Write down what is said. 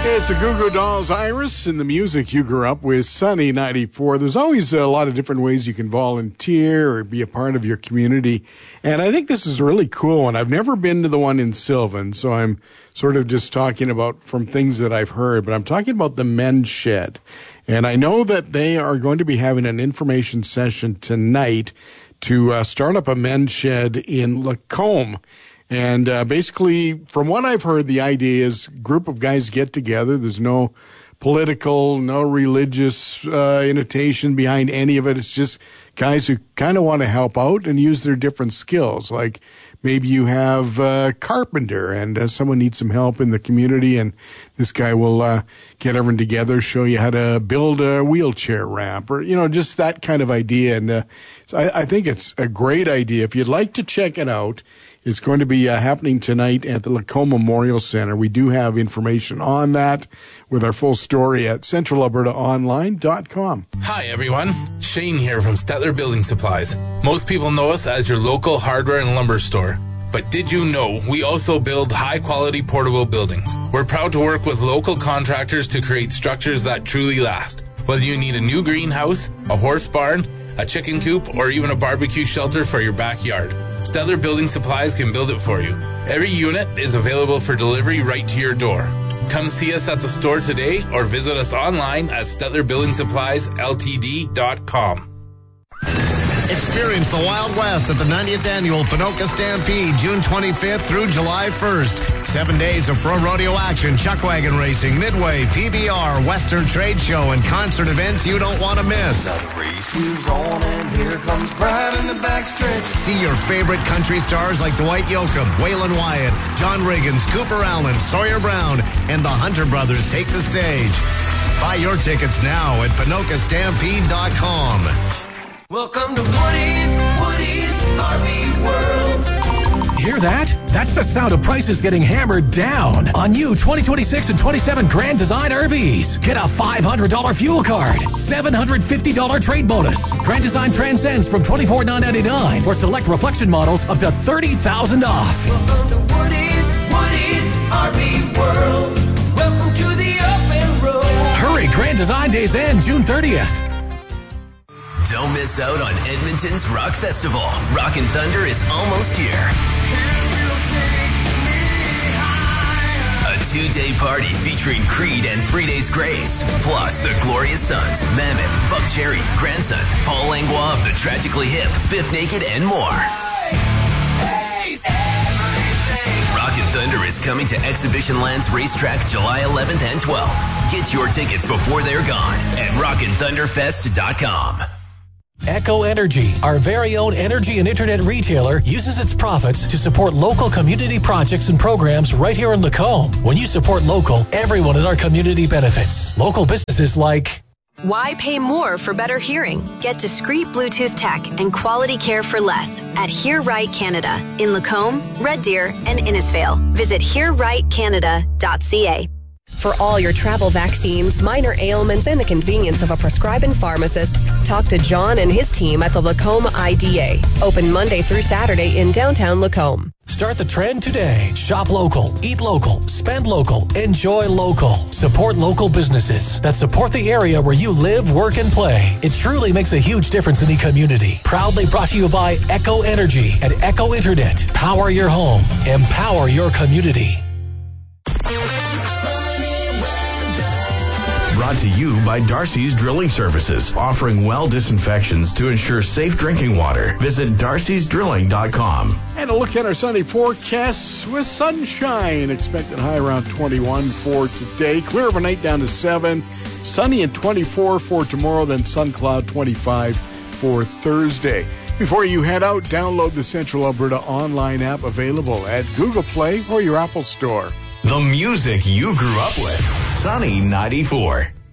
It's the Goo Goo Dolls, Iris, and the music you grew up with, Sunny 94. There's always a lot of different ways you can volunteer or be a part of your community. And I think this is a really cool one. I've never been to the one in Sylvan, so I'm sort of just talking about from things that I've heard. But I'm talking about the Men's Shed. And I know that they are going to be having an information session tonight to start up a men's shed in Lacombe. And basically, from what I've heard, the idea is a group of guys get together. There's no political, no religious invitation behind any of it. It's just guys who kind of want to help out and use their different skills. Like maybe you have a carpenter and someone needs some help in the community, and this guy will get everyone together, show you how to build a wheelchair ramp, or, you know, just that kind of idea. And so I think it's a great idea. If you'd like to check it out, it's going to be happening tonight at the Lacombe Memorial Center. We do have information on that with our full story at centralalbertaonline.com. Hi, everyone. Shane here from Stetler Building Supplies. Most people know us as your local hardware and lumber store. But did you know we also build high-quality portable buildings? We're proud to work with local contractors to create structures that truly last. Whether you need a new greenhouse, a horse barn, a chicken coop, or even a barbecue shelter for your backyard, Stetler Building Supplies can build it for you. Every unit is available for delivery right to your door. Come see us at the store today or visit us online at StetlerBuildingSuppliesLTD.com. Experience the Wild West at the 90th Annual Ponoka Stampede, June 25th through July 1st. 7 days of pro rodeo action, chuckwagon racing, midway, PBR, Western Trade Show, and concert events you don't want to miss. The race is on and here comes Brad in the backstretch. See your favorite country stars like Dwight Yoakam, Waylon Wyatt, John Riggins, Cooper Allen, Sawyer Brown, and the Hunter Brothers take the stage. Buy your tickets now at PonokaStampede.com. Welcome to Woody's RV World. Hear that? That's the sound of prices getting hammered down on new 2026 and 27 Grand Design RVs. Get a $500 fuel card, $750 trade bonus. Grand Design Transcends from $24,999 or select reflection models up to $30,000 off. Welcome to Woody's RV World. Welcome to the open road. Hurry, Grand Design Days end June 30th. Don't miss out on Edmonton's Rock Festival. Rockin' Thunder is almost here. A 2-day party featuring Creed and 3 Days Grace. Plus the Glorious Sons, Mammoth, Buck Cherry, Grandson, Paul Langlois of the Tragically Hip, Biff Naked, and more. Rockin' Thunder is coming to Exhibition Lands Racetrack July 11th and 12th. Get your tickets before they're gone at rockinthunderfest.com. Echo Energy, our very own energy and internet retailer, uses its profits to support local community projects and programs right here in Lacombe. When you support local, everyone in our community benefits. Local businesses like... Why pay more for better hearing? Get discreet Bluetooth tech and quality care for less at Hear Right Canada in Lacombe, Red Deer, and Innisfail. Visit hearrightcanada.ca. For all your travel vaccines, minor ailments, and the convenience of a prescribing pharmacist, talk to John and his team at the Lacombe IDA. Open Monday through Saturday in downtown Lacombe. Start the trend today. Shop local, eat local, spend local, enjoy local. Support local businesses that support the area where you live, work, and play. It truly makes a huge difference in the community. Proudly brought to you by Echo Energy and Echo Internet. Power your home. Empower your community. Brought to you by Darcy's Drilling Services, offering well disinfections to ensure safe drinking water. Visit darcysdrilling.com. And a look at our Sunday forecast with sunshine. Expected high around 21 for today. Clear overnight down to 7. Sunny and 24 for tomorrow, then sun cloud 25 for Thursday. Before you head out, download the Central Alberta online app available at Google Play or your Apple Store. The music you grew up with. Sunny 94.